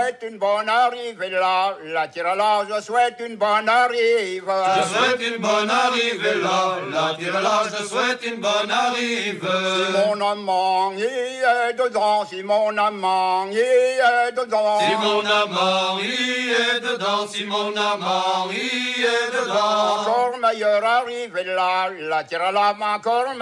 souhaite une bonne arrivée là, la tire là, je souhaite une bonne arrivée. Je souhaite une bonne arrivée là, la tire là, je souhaite une bonne arrivée. Si mon amant y est dedans, si mon amant y est dedans. Si mon amant y est dedans, si mon amant y est dedans. Encore meilleure arrivée là, la tire là, encore